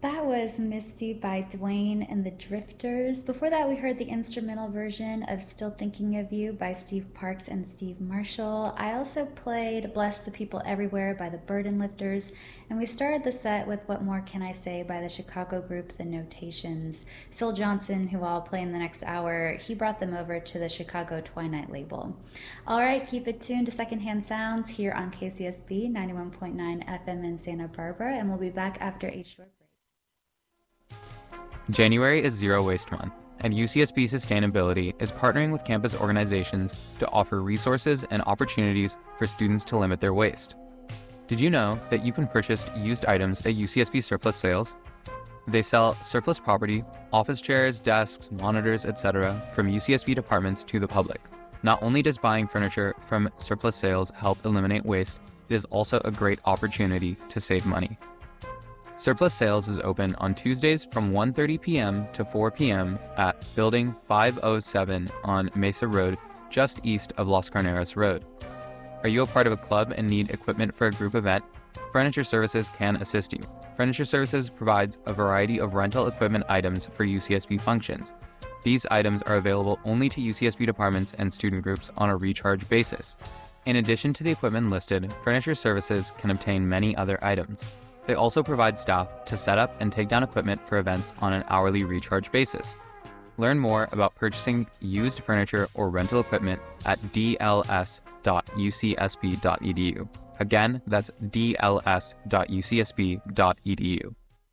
That was Misty by Dwayne and the Drifters. Before that, we heard the instrumental version of Still Thinking of You by Steve Parks and Steve Marshall. I also played Bless the People Everywhere by the Burden Lifters, and we started the set with What More Can I Say by the Chicago group The Notations. Syl Johnson, who I'll play in the next hour, he brought them over to the Chicago Twilight label. All right, keep it tuned to Secondhand Sounds here on KCSB 91.9 FM in Santa Barbara, and we'll be back after a short break. January is Zero Waste Month, and UCSB Sustainability is partnering with campus organizations to offer resources and opportunities for students to limit their waste. Did you know that you can purchase used items at UCSB Surplus Sales? They sell surplus property, office chairs, desks, monitors, etc. from UCSB departments to the public. Not only does buying furniture from surplus sales help eliminate waste, it is also a great opportunity to save money. Surplus Sales is open on Tuesdays from 1:30 p.m. to 4 p.m. at Building 507 on Mesa Road, just east of Las Carneras Road. Are you a part of a club and need equipment for a group event? Furniture Services can assist you. Furniture Services provides a variety of rental equipment items for UCSB functions. These items are available only to UCSB departments and student groups on a recharge basis. In addition to the equipment listed, Furniture Services can obtain many other items. They also provide staff to set up and take down equipment for events on an hourly recharge basis. Learn more about purchasing used furniture or rental equipment at dls.ucsb.edu. Again, that's dls.ucsb.edu.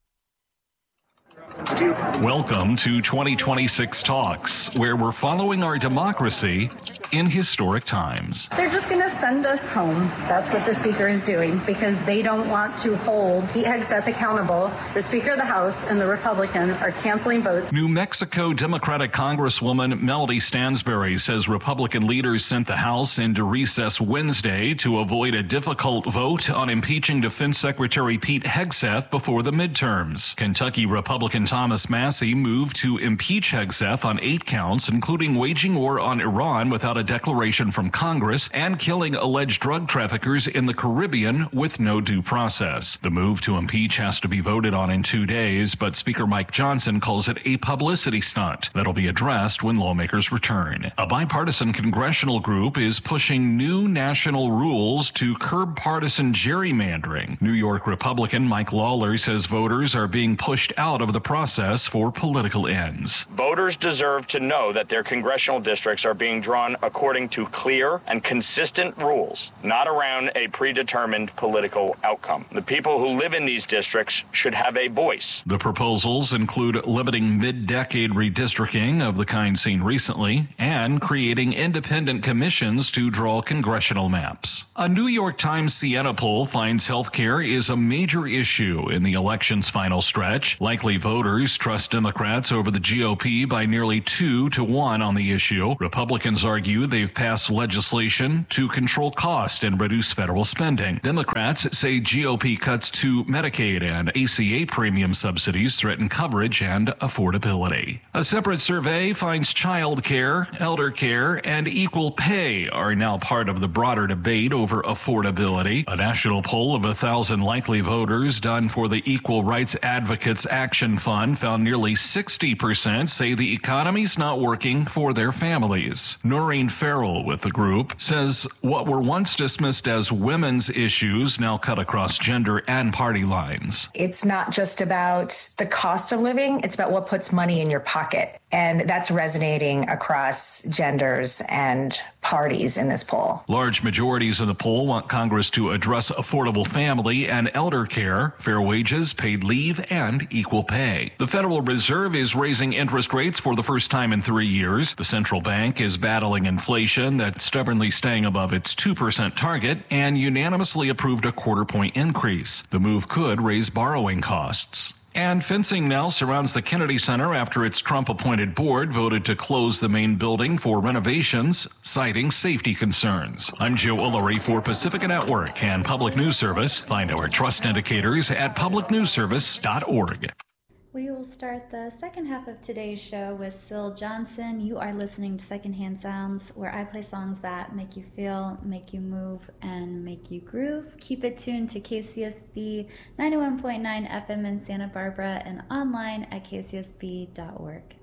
Welcome to 2026 Talks, where we're following our democracy in historic times. They're just going to send us home. That's what the Speaker is doing, because they don't want to hold Pete Hegseth accountable. The Speaker of the House and the Republicans are canceling votes. New Mexico Democratic Congresswoman Melody Stansbury says Republican leaders sent the House into recess Wednesday to avoid a difficult vote on impeaching Defense Secretary Pete Hegseth before the midterms. Kentucky Republican Thomas Massie moved to impeach Hegseth on 8 counts, including waging war on Iran without a declaration from Congress and killing alleged drug traffickers in the Caribbean with no due process. The move to impeach has to be voted on in 2 days, but Speaker Mike Johnson calls it a publicity stunt that'll be addressed when lawmakers return. A bipartisan congressional group is pushing new national rules to curb partisan gerrymandering. New York Republican Mike Lawler says voters are being pushed out of the process for political ends. Voters deserve to know that their congressional districts are being drawn according to clear and consistent rules, not around a predetermined political outcome. The people who live in these districts should have a voice. The proposals include limiting mid-decade redistricting of the kind seen recently and creating independent commissions to draw congressional maps. A New York Times Siena poll finds healthcare is a major issue in the election's final stretch. Likely voters trust Democrats over the GOP by nearly 2-1 on the issue. Republicans argue they've passed legislation to control cost and reduce federal spending. Democrats say GOP cuts to Medicaid and ACA premium subsidies threaten coverage and affordability. A separate survey finds child care, elder care, and equal pay are now part of the broader debate over affordability. A national poll of 1,000 likely voters done for the Equal Rights Advocates Action Fund found nearly 60% say the economy's not working for their families. Noreen Farrell with the group says what were once dismissed as women's issues now cut across gender and party lines. It's not just about the cost of living, it's about what puts money in your pocket. And that's resonating across genders and parties in this poll. Large majorities in the poll want Congress to address affordable family and elder care, fair wages, paid leave, and equal pay. The Federal Reserve is raising interest rates for the first time in 3 years. The central bank is battling inflation that's stubbornly staying above its 2% target and unanimously approved a quarter-point increase. The move could raise borrowing costs. And fencing now surrounds the Kennedy Center after its Trump-appointed board voted to close the main building for renovations, citing safety concerns. I'm Joe Ullery for Pacifica Network and Public News Service. Find our trust indicators at publicnewsservice.org. We will start the second half of today's show with Syl Johnson. You are listening to Secondhand Sounds, where I play songs that make you feel, make you move, and make you groove. Keep it tuned to KCSB 91.9 FM in Santa Barbara and online at kcsb.org.